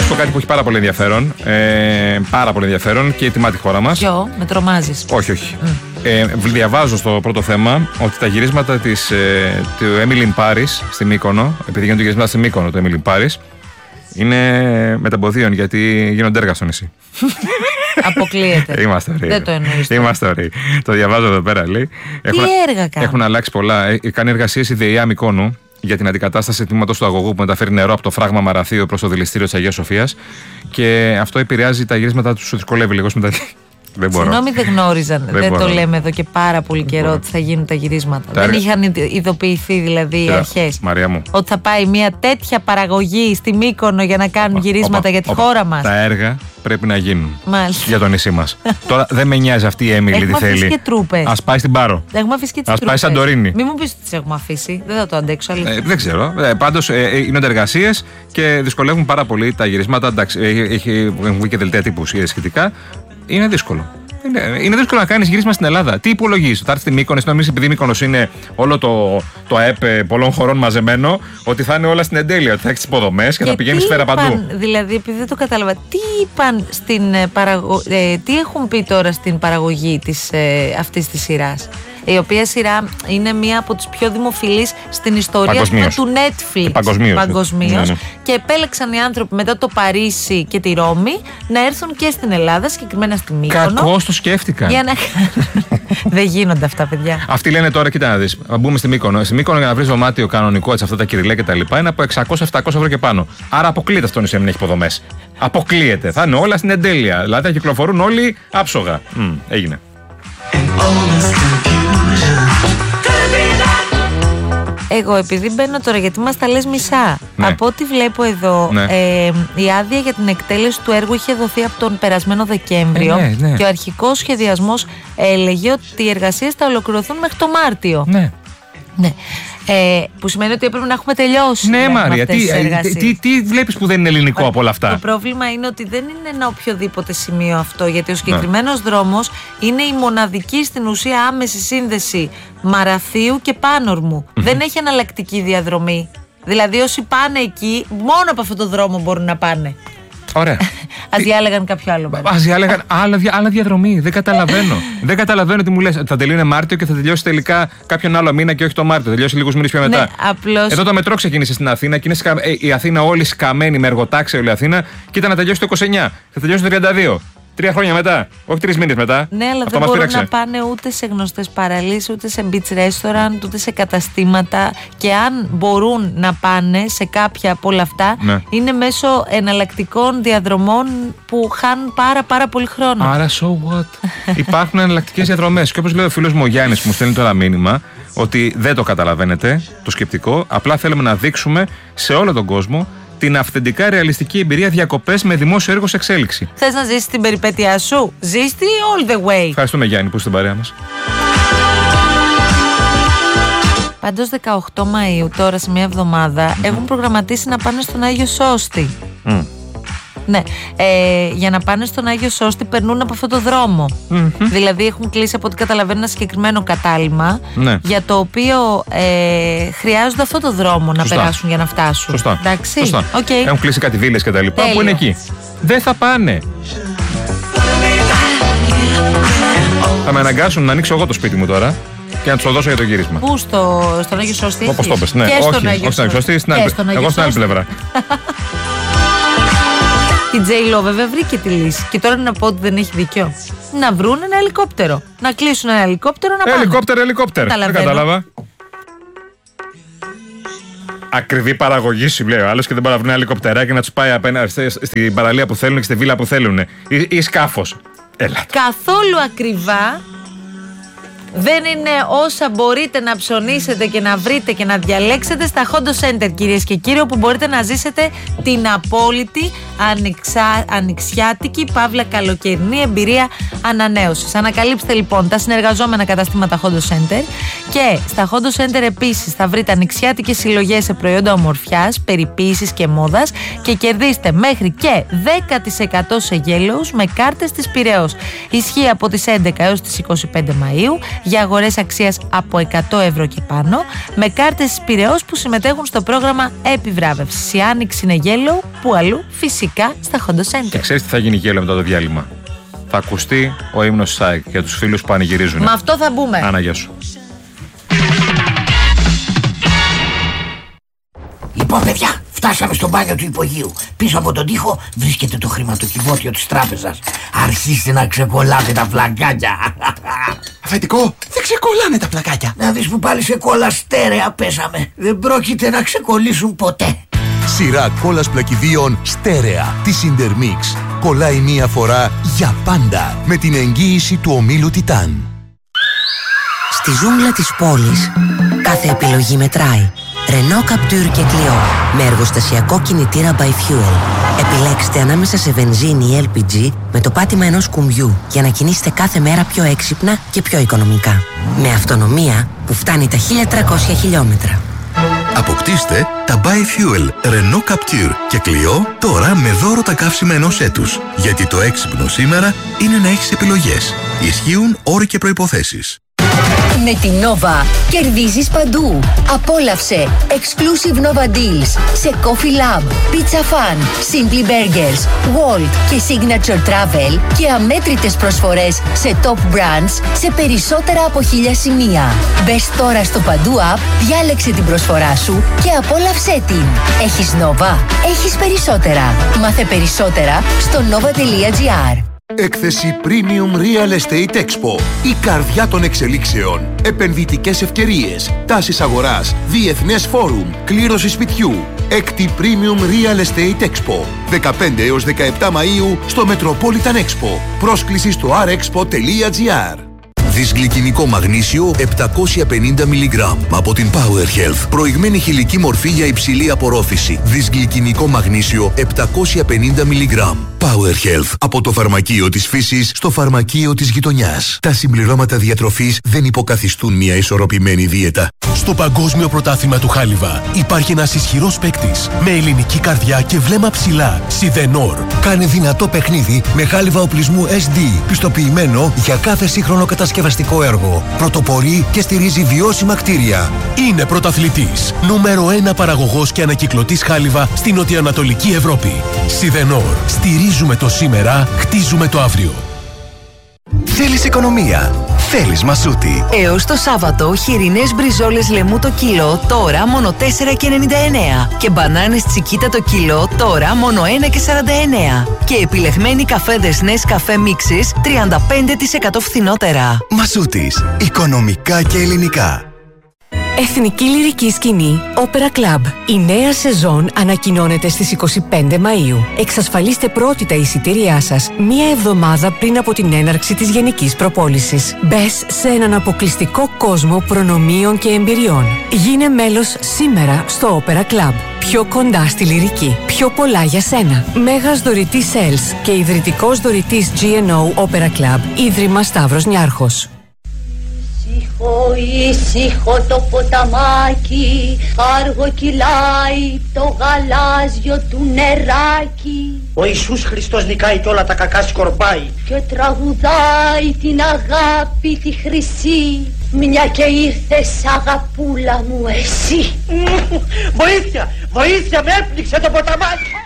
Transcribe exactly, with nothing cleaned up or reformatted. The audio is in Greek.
Να σου πω κάτι που έχει πάρα πολύ ενδιαφέρον. Ε, πάρα πολύ ενδιαφέρον και τιμά τη χώρα μας. Ποιο, με τρομάζεις? Όχι, όχι. Mm. Ε, διαβάζω στο πρώτο θέμα ότι τα γυρίσματα της, ε, του Emily in Paris στη Μύκονο, επειδή γίνονται γυρίσματα στη Μύκονο το Emily in Paris, είναι μεταμποδίων γιατί γίνονται έργα στο νησί. Αποκλείεται. Είμαστε ωραίοι. Δεν το εννοείς. Είμαστε ωραίοι. Το διαβάζω εδώ πέρα, λέει. Τι έχουν, έργα κάνουν? Έχουν αλλάξει πολλά. Ε, κάνει εργασίες η ΔΕΙΑ Μυκόνου για την αντικατάσταση τμήματος του αγωγού που μεταφέρει νερό από το φράγμα Μαραθείο προς το δηληστήριο της Αγίας Σοφίας. Και αυτό επηρεάζει τα γυρίσματα του, σου δυσκολεύει λίγο μετά. Δεν μπορώ. Συγγνώμη, δεν γνώριζαν. Δεν, δεν το λέμε εδώ και πάρα πολύ καιρό μπορώ. Ότι θα γίνουν τα γυρίσματα. Τα δεν έργα... είχαν ειδοποιηθεί δηλαδή οι αρχές. Μαρία μου. Ότι θα πάει μια τέτοια παραγωγή στη Μύκονο για να κάνουν οπα, γυρίσματα οπα, για τη οπα, χώρα μας. Τα έργα πρέπει να γίνουν. Μάλιστα. Για το νησί μας. Τώρα δεν με νοιάζει αυτή η Έμιλι τι θέλει. Και τρούπες. Ας πάει στην Πάρο. Έχουμε αφήσει και τις Ας τρούπες. πάει Σαντορίνη. Μην μου πεις ότι τις έχουμε αφήσει. Δεν θα το αντέξω. Ε, δεν ξέρω. Ε, πάντως ε, γίνονται εργασίες και δυσκολεύουν πάρα πολύ τα γυρίσματα. Εντάξει, έχουν βγει και δελτία τύπου σχετικά. Είναι δύσκολο. Είναι, είναι δύσκολο να κάνεις γύρισμα στην Ελλάδα. Τι υπολογίζεις? Θα έρθει στη Μύκονο, νομίζεις επειδή Μύκονος είναι όλο το, το ΑΕΠ πολλών χωρών μαζεμένο, ότι θα είναι όλα στην εντέλεια, ότι θα έχει τις υποδομές και, και θα πηγαίνει σφαίρα παντού. Δηλαδή, επειδή δεν το κατάλαβα, τι είπαν στην παραγω... ε, τι έχουν πει τώρα στην παραγωγή της, ε, αυτής της σειράς, η οποία σειρά είναι μία από τις πιο δημοφιλείς στην ιστορία του Netflix παγκοσμίως. Ναι, ναι. Και επέλεξαν οι άνθρωποι μετά το Παρίσι και τη Ρώμη να έρθουν και στην Ελλάδα, συγκεκριμένα στη Μύκονο. Κακώς το σκέφτηκαν. Για να... Δεν γίνονται αυτά, παιδιά. Αυτοί λένε τώρα, κοίτα να δεις, να μπούμε στη Μύκονο. Στη Μύκονο για να βρεις δωμάτιο κανονικό, έτσι, αυτά τα κυριλέ και τα λοιπά, είναι από εξακόσια με επτακόσια ευρώ και πάνω. Άρα αποκλείεται αυτό το νησί να μην έχει υποδομές. Αποκλείεται. Θα είναι όλα στην εντέλεια. Δηλαδή θα κυκλοφορούν όλοι άψογα. Mm, έγινε. Εγώ επειδή μπαίνω τώρα, γιατί μας τα λες μισά, ναι. Από ό,τι βλέπω εδώ, ναι. ε, η άδεια για την εκτέλεση του έργου είχε δοθεί από τον περασμένο Δεκέμβριο, ε, ναι, ναι. Και ο αρχικός σχεδιασμός έλεγε ότι οι εργασίες θα ολοκληρωθούν μέχρι το Μάρτιο. Ναι. Ναι. Ε, που σημαίνει ότι έπρεπε να έχουμε τελειώσει. Ναι, Μάρια, τι, τι, τι, τι βλέπεις που δεν είναι ελληνικό από όλα αυτά? Το πρόβλημα είναι ότι δεν είναι ένα οποιοδήποτε σημείο αυτό, γιατί ο συγκεκριμένος ναι. δρόμος είναι η μοναδική στην ουσία άμεση σύνδεση Μαραθείου και Πάνορμου. Mm-hmm. Δεν έχει εναλλακτική διαδρομή. Δηλαδή όσοι πάνε εκεί, μόνο από αυτόν τον δρόμο μπορούν να πάνε. Ωραία. Ας διάλεγαν κάποιο άλλο. Ας διάλεγαν άλλα, άλλα διαδρομή. Δεν καταλαβαίνω. Δεν καταλαβαίνω τι μου λες. Θα τελειώνει Μάρτιο και θα τελειώσει τελικά κάποιον άλλο μήνα και όχι το Μάρτιο. Θα τελειώσει λίγους μήνες πιο μετά. Ναι, απλώς... Εδώ το μετρό ξεκίνησε στην Αθήνα και είναι σκα... η Αθήνα όλη σκαμμένη με εργοτάξια όλη η Αθήνα και ήταν να τελειώσει το είκοσι εννιά. Θα τελειώσει το τριάντα δύο. Τρία χρόνια μετά, όχι τρεις μήνες μετά. Ναι, αλλά αυτό δεν μπορούν πήραξε. Να πάνε ούτε σε γνωστές παραλίες, ούτε σε beach restaurant, ούτε σε καταστήματα. Και αν μπορούν να πάνε σε κάποια από όλα αυτά, ναι. είναι μέσω εναλλακτικών διαδρομών που χάνουν πάρα πάρα πολύ χρόνο. Άρα, so what? Υπάρχουν εναλλακτικές διαδρομές. Και όπως λέει ο φίλος μου ο Γιάννης που μου στέλνει τώρα μήνυμα, ότι δεν το καταλαβαίνετε το σκεπτικό, απλά θέλουμε να δείξουμε σε όλο τον κόσμο την αυθεντικά ρεαλιστική εμπειρία διακοπές με δημόσιο έργο σε εξέλιξη. Θες να ζήσεις την περιπέτειά σου? Ζήστη all the way. Ευχαριστούμε Γιάννη που είσαι στην παρέα μας. Πάντως δεκαοκτώ Μαΐου, τώρα σε μια εβδομάδα, mm-hmm. έχουν προγραμματίσει να πάνε στον Άγιο Σώστη. Mm. Ναι, ε, για να πάνε στον Άγιο Σώστη περνούν από αυτό το δρόμο. Mm-hmm. Δηλαδή έχουν κλείσει από ό,τι καταλαβαίνω ένα συγκεκριμένο κατάλημα, ναι. για το οποίο ε, χρειάζονται αυτό το δρόμο. Σωστά. Να περάσουν για να φτάσουν. Σωστά. Εντάξει. Σωστά. Okay. Έχουν κλείσει κάτι βίλες και τα λοιπά που είναι εκεί. Δεν θα πάνε. Θα με αναγκάσουν να ανοίξω εγώ το σπίτι μου τώρα και να του το δώσω για το γύρισμα. Πού, στο, στον Άγιο Σώστη? Όπως το πες, ναι. Και όχι, στον Άγιο όχι στον Άγιο Σώστη, στην άλλη, εγώ στην άλλη πλευρά. Η J-Lo βέβαια βρήκε τη λύση. Και τώρα να πω ότι δεν έχει δίκιο. Να βρουν ένα ελικόπτερο. Να κλείσουν ένα ελικόπτερο να πάνε. Ελικόπτερο, ελικόπτερο. Δεν κατάλαβα. Ακριβή παραγωγή σου λέει ο άλλος και δεν μπορεί να βρουν ένα ελικόπτεράκι και να τους πάει απέναντι στην παραλία που θέλουν και στη βίλα που θέλουν. Ή, ή σκάφος. Έλα. Καθόλου ακριβά. Δεν είναι όσα μπορείτε να ψωνίσετε και να βρείτε και να διαλέξετε στα Hondo Center, κυρίες και κύριοι, όπου μπορείτε να ζήσετε την απόλυτη ανοιξα... ανοιξιάτικη παύλα καλοκαιρινή εμπειρία ανανέωσης. Ανακαλύψτε λοιπόν τα συνεργαζόμενα καταστήματα Hondo Center και στα Hondo Center επίσης θα βρείτε ανοιξιάτικες συλλογές σε προϊόντα ομορφιάς, περιποίησης και μόδας και κερδίστε μέχρι και δέκα τοις εκατό σε Yellows με κάρτες της Πειραιώς. Ισχύει από τις έντεκα έως τις είκοσι πέντε Μαΐου. για αγορές αξίας από εκατό ευρώ και πάνω, με κάρτες της Πειραιώς που συμμετέχουν στο πρόγραμμα επιβράβευσης. Η άνοιξη είναι Yellow, που αλλού φυσικά στα Hondo Center. Και ξέρεις τι θα γίνει Yellow μετά το διάλειμμα? Θα ακουστεί ο ύμνος ΣΑΕΚ για τους φίλους που πανηγυρίζουν. Με αυτό θα μπούμε. Άννα, γεια σου. Λοιπόν, παιδιά, φτάσαμε στο μπάνιο του υπογείου. Πίσω από τον τοίχο βρίσκεται το χρηματοκιβώτιο της τράπεζας. Αρχίστε να ξεκολλάτε τα πλακάκια. Αφεντικό, δεν ξεκολλάνε τα πλακάκια. Να δεις που πάλι σε κόλλα στέρεα πέσαμε. Δεν πρόκειται να ξεκολλήσουν ποτέ. Σειρά κόλλας πλακιδίων στέρεα της Intermix. Κολλάει μία φορά για πάντα με την εγγύηση του ομίλου Τιτάν. Στη ζούγκλα της πόλης κάθε επιλογή μετράει. Renault Captur και Clio με εργοστασιακό κινητήρα by Fuel. Επιλέξτε ανάμεσα σε βενζίνη ή ελ πι τζι με το πάτημα ενός κουμπιού για να κινήσετε κάθε μέρα πιο έξυπνα και πιο οικονομικά. Με αυτονομία που φτάνει τα χίλια τριακόσια χιλιόμετρα. Αποκτήστε τα by Fuel Renault Captur και Clio τώρα με δώρο τα καύσιμα ενός έτους. Γιατί το έξυπνο σήμερα είναι να έχεις επιλογές. Ισχύουν όροι και προϋποθέσεις. Με την Nova κερδίζεις παντού. Απόλαυσε exclusive Nova Deals σε Coffee Lab, Pizza Fun, Simply Burgers, Walt και Signature Travel και αμέτρητες προσφορές σε top brands σε περισσότερα από χίλια σημεία. Μπες τώρα στο Παντού App, διάλεξε την προσφορά σου και απόλαυσέ την. Έχεις Nova, έχεις περισσότερα. Μάθε περισσότερα στο nova τελεία gr. Έκθεση Premium Real Estate Expo. Η καρδιά των εξελίξεων. Επενδυτικές ευκαιρίες. Τάσεις αγοράς. Διεθνές φόρουμ. Κλήρωση σπιτιού. Έκτη Premium Real Estate Expo. δεκαπέντε έως δεκαεπτά Μαΐου στο Metropolitan Expo. Πρόσκληση στο αρ εξπο τελεία gr. Δυσγλυκινικό μαγνήσιο επτακόσια πενήντα μιλιγκράμμ από την Power Health. Προηγμένη χηλική μορφή για υψηλή απορρόφηση. Δυσγλυκινικό μαγνήσιο επτακόσια πενήντα μιλιγκράμμ. Power Health. Από το φαρμακείο της φύσης στο φαρμακείο της γειτονιάς. Τα συμπληρώματα διατροφής δεν υποκαθιστούν μια ισορροπημένη δίαιτα. Στο Παγκόσμιο Πρωτάθλημα του Χάλιβα υπάρχει ένας ισχυρός παίκτης με ελληνική καρδιά και βλέμμα ψηλά. Σιδενόρ. Κάνει δυνατό παιχνίδι με χάλιβα οπλισμού ες ντι, πιστοποιημένο για κάθε σύγχρονο κατασκευαστικό έργο. Πρωτοπορεί και στηρίζει βιώσιμα κτίρια. Είναι πρωταθλητής. Νούμερο ένα παραγωγός και ανακυκλωτής χάλιβα στην νοτιοανατολική Ευρώπη. Σιδενόρ. Στηρίζουμε το σήμερα, χτίζουμε το αύριο. Θέλεις οικονομία. Θέλεις Μασούτη. Έως το Σάββατο, χοιρινές μπριζόλες λεμού το κιλό, τώρα μόνο τέσσερα και ενενήντα εννέα. Και μπανάνες τσικίτα το κιλό, τώρα μόνο ένα και σαράντα εννέα. Και επιλεγμένοι καφέδες Nescafé Mixes, τριάντα πέντε τοις εκατό φθηνότερα. Μασούτης. Οικονομικά και ελληνικά. Εθνική Λυρική Σκηνή Opera Club. Η νέα σεζόν ανακοινώνεται στις είκοσι πέντε Μαΐου. Εξασφαλίστε πρώτη τα εισιτήριά σας μία εβδομάδα πριν από την έναρξη της γενικής προπόλησης. Μπες σε έναν αποκλειστικό κόσμο προνομίων και εμπειριών. Γίνε μέλος σήμερα στο Opera Club. Πιο κοντά στη λυρική. Πιο πολλά για σένα. Μέγας δωρητής Sales και ιδρυτικός δωρητής τζι εν ο Opera Club. Ίδρυμα Σταύρος Νιάρχος. Ήσυχο, ήσυχο το ποταμάκι, άργο κυλάει το γαλάζιο του νεράκι. Ο Ιησούς Χριστός νικάει κι όλα τα κακά σκορπάει. Και τραγουδάει την αγάπη τη χρυσή, μια και ήρθες αγαπούλα μου εσύ. Βοήθεια, βοήθεια, με έπνιξε το ποταμάκι.